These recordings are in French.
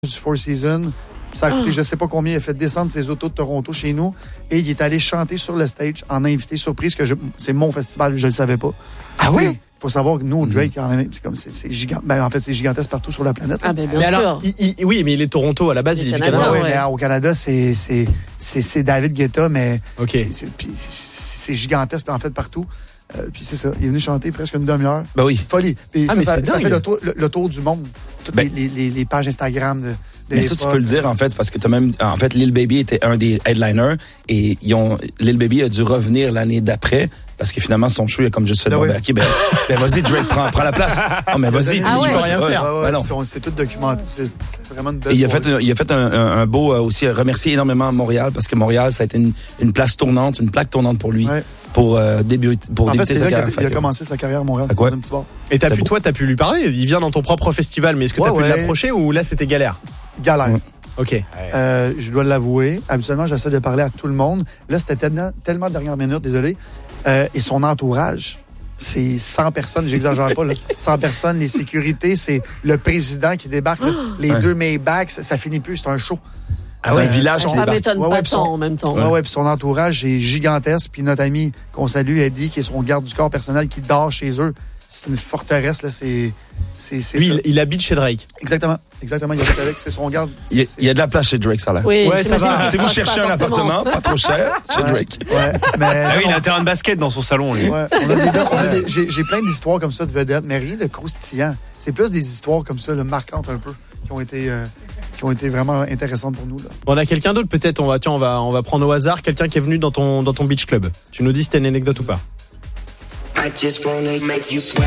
du Four Seasons. Ça a coûté je sais pas combien. Il a fait descendre ses autos de Toronto chez nous et il est allé chanter sur le stage en invité surprise c'est mon festival, je le savais pas. Ah oui? Il faut savoir que nous, Drake, c'est gigantesque. Ben, en fait, c'est gigantesque partout sur la planète. Ah ben bien mais sûr. Alors, oui, mais il est Toronto à la base, il est du Canada. Ouais, mais au Canada, c'est David Guetta, mais okay. c'est gigantesque en fait partout. Puis c'est ça, il est venu chanter presque une demi-heure. Ben oui. Folie. Puis ça fait le tour du monde. Toutes ben, les pages Instagram de mais ça, tu peux le dire, en fait, parce que en fait, Lil Baby était un des headliners et Lil Baby a dû revenir l'année d'après parce que finalement, son show, il a comme juste fait OK, ben vas-y, Drake, prends la place. Non, mais vas-y. Ah ouais. Tu peux rien faire. Ouais, non. C'est tout documenté. C'est vraiment une belle il a fait un beau, aussi, remercier énormément Montréal parce que Montréal, ça a été une plaque tournante pour lui. Ouais. Pour débuter sa carrière. Il a commencé sa carrière à Montréal. Dans un petit bar. Et t'as pu lui parler? Il vient dans ton propre festival, mais est-ce que t'as pu l'approcher ou là, c'était galère? Galère. OK. Je dois l'avouer. Habituellement, j'essaie de parler à tout le monde. Là, c'était tellement dernière minute, désolé. Et son entourage, c'est 100 personnes, j'exagère pas, là. 100 personnes, les sécurités, c'est le président qui débarque. Les deux Maybachs, ça finit plus, c'est un show. C'est un village. Ça m'étonne pas tant en même temps. Ouais, puis son entourage est gigantesque. Puis notre ami qu'on salue, Eddie, qui est son garde du corps personnel, qui dort chez eux. C'est une forteresse, là. C'est lui, il habite chez Drake. Exactement. Il habite avec. C'est son garde. Il y a de la place chez Drake, ça là. Oui, ça va. Si vous cherchez un appartement, pas trop cher, chez Drake. Ouais, mais oui, il a un terrain de basket dans son salon, lui. Ouais, j'ai plein d'histoires comme ça de vedettes, mais rien de croustillant. C'est plus des histoires comme ça, marquantes un peu, qui ont été vraiment intéressantes pour nous. Là. On a quelqu'un d'autre, peut-être, on va prendre au hasard quelqu'un qui est venu dans ton beach club. Tu nous dis si t'as une anecdote ou pas. I just wanna make you sweat.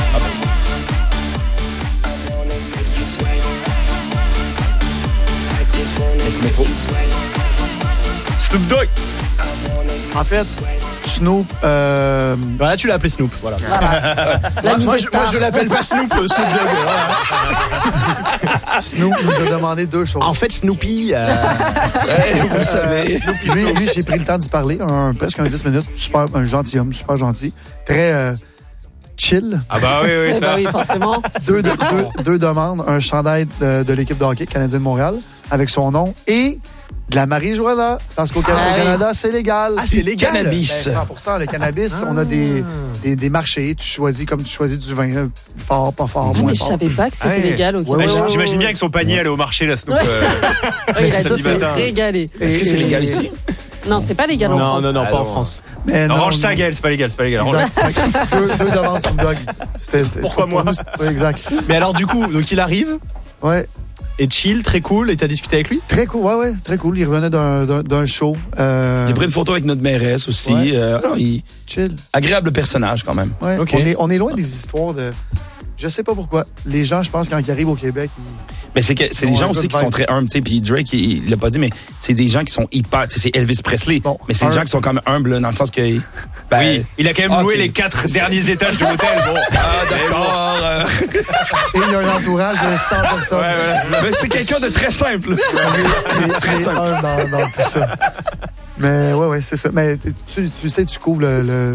Snoop Dogg. En fait, Snoop. Voilà, tu l'as appelé Snoop. Voilà. Moi, je l'appelle pas Snoop. Snoop Dogg. Snoop nous a demandé deux choses. En fait, Snoopy. Vous savez. Lui, j'ai pris le temps d'y parler, presque 10 minutes. Un gentilhomme, super gentil. Très chill. Ah bah oui, ça. Bah oui, forcément. Deux demandes. Un chandail de l'équipe de hockey canadienne de Montréal avec son nom et de la marijuana. Parce qu'au Canada, c'est légal. Ah, c'est légal. Cannabis. 100%. Le cannabis, on a des marchés. Tu choisis comme tu choisis du vin. Fort, pas fort, moins mais fort. je savais pas que c'était légal au Canada. J'imagine bien que son panier allait au marché, là, Snoop. Il a s'est régalé. Est-ce que c'est légal ici? Non, c'est pas légal en France. Non, pas en France. Mais Range ça, Gaël, c'est pas légal. Deux demandes sur le dog. Pourquoi moi? Oui, exact. Mais alors, du coup, donc il arrive. Ouais. Et chill, très cool. Et t'as discuté avec lui? Très cool, ouais, très cool. Il revenait d'un show. Il a pris une photo avec notre mairesse aussi. Ouais. Chill. Agréable personnage quand même. Ouais. Okay. On est loin des histoires de. Je sais pas pourquoi. Les gens, je pense, quand ils arrivent au Québec, Mais c'est des gens aussi qui sont très humbles, tu sais. Puis Drake, il l'a pas dit, mais c'est des gens qui sont hyper. C'est Elvis Presley. Bon, mais c'est des gens qui sont quand même humbles dans le sens que. Oui, il a quand même loué les 4 derniers étages de l'hôtel. Bon. D'accord. Et il y a un entourage de 100 personnes. Ouais. Mais c'est quelqu'un de très simple. Très simple. Dans tout ça. Mais ouais, c'est ça. Mais tu sais, tu couvres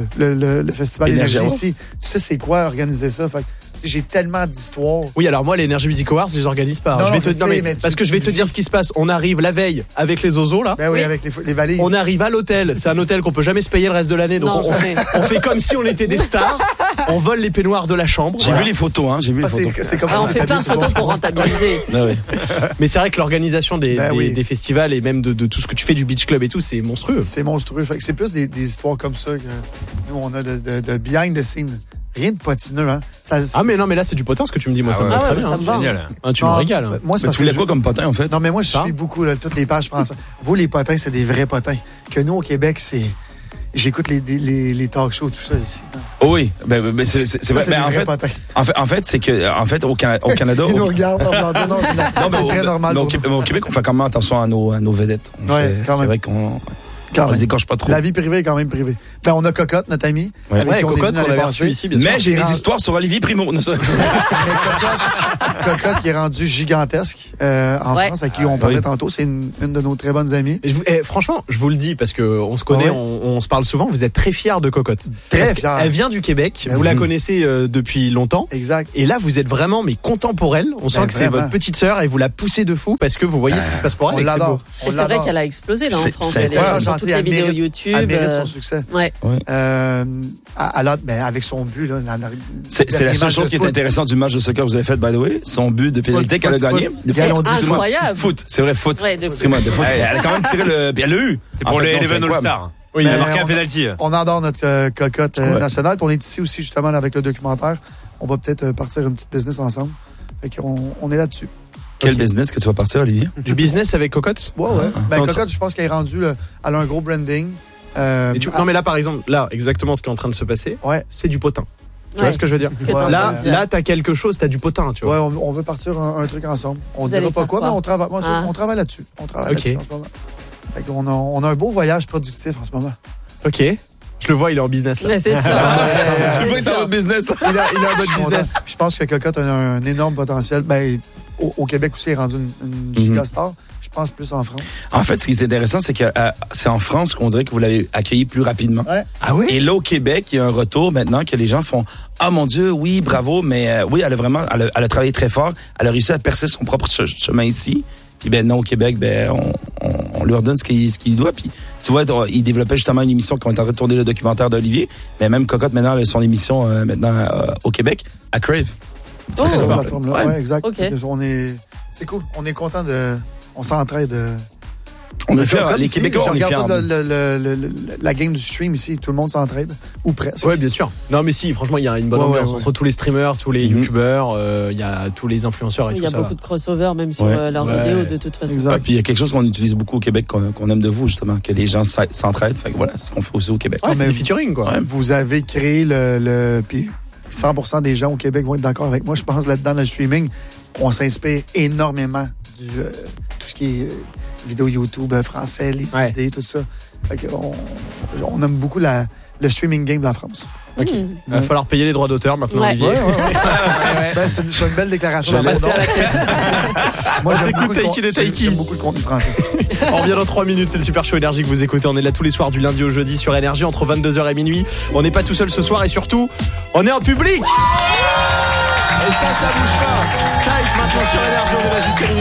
le festival Énergie ici. Tu sais, c'est quoi organiser ça. Fait j'ai tellement d'histoires. Oui, alors moi, les Energy Music Awards, je les organise pas. Je vais te dire ce qui se passe. On arrive la veille avec les ozos, là. Ben oui, avec les valises. On arrive à l'hôtel. C'est un hôtel qu'on peut jamais se payer le reste de l'année. Donc on fait comme si on était des stars. On vole les peignoirs de la chambre. J'ai vu les photos, hein. C'est comme on fait plein de photos pour rentabiliser. Mais c'est vrai que l'organisation des festivals et même de tout ce que tu fais du beach club et tout, c'est monstrueux. C'est monstrueux. Fait que c'est plus des histoires comme ça que nous, on a de behind the scene. Rien de potineux, hein. Mais non, mais là, c'est du potin ce que tu me dis, moi, ça me va très bien. Génial. Tu me régales. Moi, c'est tu voulais quoi comme potin, en fait? Non, mais moi, je suis beaucoup, toutes les pages françaises. Vous, les potins, c'est des vrais potins. Que nous, au Québec, j'écoute les talk shows, tout ça ici. Oh oui, c'est vrai. C'est des vrais potins. En fait, c'est que, au Canada. Ils nous regardent, c'est très normal. Au Québec, on fait quand même attention à nos vedettes. Ouais, quand même. C'est vrai qu'on se décoche pas trop. La vie privée est quand même privée. Ben, on a Cocotte, notre ami. Ouais, avec qui on est Cocotte, venu on l'année l'avait reçu passée. ici, bien sûr. Mais j'ai des histoires sur Olivier Primo. Non, ça. Cocotte qui est rendu gigantesque en France, à qui on parlait tantôt. C'est une de nos très bonnes amies. Franchement, je vous le dis parce que on se connaît, on se parle souvent. Vous êtes très fiers de Cocotte. Très fiers. Elle vient du Québec. Ben vous la connaissez depuis longtemps. Exact. Et là, vous êtes vraiment content pour elle. On sent que c'est votre petite sœur et vous la poussez de fou parce que vous voyez ce qui se passe pour elle. On l'adore. C'est vrai qu'elle a explosé là en France. Elle est sur toutes les vidéos YouTube. Elle mérite son succès. Ouais. Avec son but là. C'est la seule chose qui est intéressante du match de soccer que vous avez fait, by the way. Son but de pénalité qu'elle a gagné. Incroyable. Foot, c'est vrai, foot. Ouais, de foot. Excuse-moi, de foot. Elle a quand même tiré le. Puis elle l'a eu. C'est pour les Eleven All-Star. Oui, il a marqué un penalty. On adore notre Cocotte nationale. Puis on est ici aussi justement avec le documentaire. On va peut-être partir une petite business ensemble. Fait qu'on est là-dessus. Quel business que tu vas partir, Olivier? Du business avec Cocotte? Ouais. Ben, Cocotte, je pense qu'elle est rendue, elle a un gros branding. Non, mais là, par exemple, là, exactement ce qui est en train de se passer, c'est du potin. Tu vois ce que je veux dire? Là, t'as quelque chose, t'as du potin, tu vois. Ouais, on veut partir un truc ensemble. On ne dira pas quoi, mais on travaille là-dessus. On travaille là-dessus en ce moment. Fait qu'on on a un beau voyage productif en ce moment. OK. Je le vois, il est en business. Là. Mais c'est sûr. Tu vois, il est dans votre business. Il a un bon business. Je pense que Cocotte a un énorme potentiel. Ben, au Québec aussi, il est rendu une gigastar. Je pense plus en France. En fait, ce qui est intéressant, c'est que c'est en France qu'on dirait que vous l'avez accueilli plus rapidement. Ouais. Ah oui? Et là, au Québec, il y a un retour maintenant que les gens font « Ah mon Dieu, oui, bravo », mais oui, elle a travaillé très fort. Elle a réussi à percer son propre chemin ici. Puis ben non, au Québec, ben on leur donne ce qu'il doit. Puis tu vois, il développait justement une émission qu'on est en train de tourner le documentaire d'Olivier. Mais même Cocotte maintenant a son émission maintenant au Québec à Crave. Sur cette plateforme-là. Ouais, exact. Okay. C'est cool. On est content on s'entraide. On est fiers, les ici, Québécois, on est fiers. Je regarde la game du stream ici, tout le monde s'entraide, ou presque. Oui, bien sûr. Non, mais si, franchement, il y a une bonne ambiance entre tous les streamers, tous les youtubeurs, il y a tous les influenceurs et tout ça. Il y a beaucoup de crossover, même sur leurs vidéos, de toute façon. Exact. Puis il y a quelque chose qu'on utilise beaucoup au Québec, qu'on aime de vous, justement, que les gens s'entraident. Fait que voilà, c'est ce qu'on fait aussi au Québec. Ouais, c'est du featuring, quoi. Ouais. Vous avez créé puis 100% des gens au Québec vont être d'accord avec moi. Je pense là-dedans, dans le streaming, on s'inspire énormément du tout ce qui est vidéo YouTube français, les idées, tout ça. Fait que on aime beaucoup le streaming game de la France. OK. Il va falloir payer les droits d'auteur maintenant, Olivier. Ben, c'est une belle déclaration. Je vais passer à la caisse. Moi, j'aime beaucoup le contenu français. On revient dans 3 minutes, c'est le Super Show Énergie que vous écoutez. On est là tous les soirs du lundi au jeudi sur Énergie entre 22h et minuit. On n'est pas tout seul ce soir et surtout, on est en public. Et ça bouge pas. Kite maintenant sur Énergie, on est là jusqu'à minuit.